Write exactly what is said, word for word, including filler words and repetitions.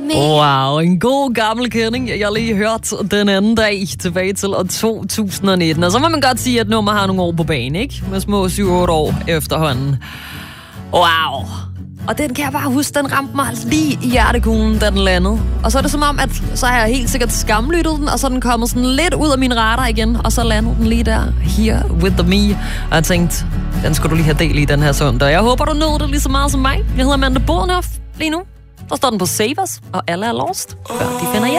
Wow, en god gammel kending. Jeg har lige hørt den anden dag tilbage til år to tusind nitten. Og så må man godt sige, at nummer har nogle år på banen, ikke? Med små syv otte år efterhånden. Wow. Og den kan jeg bare huske, den ramte mig lige i hjertekuglen, da den landede. Og så er det som om, at så har jeg helt sikkert skamlyttet den, og så er den kommet sådan lidt ud af min radar igen, og så landede den lige der, Here with the Me. Og jeg tænkte, den skulle du lige have del i den her søndag. Jeg håber, du nåede det lige så meget som mig. Jeg hedder Amanda Bornhoff lige nu. Der står den på Save Us, og alle er lost, før de finder hjem.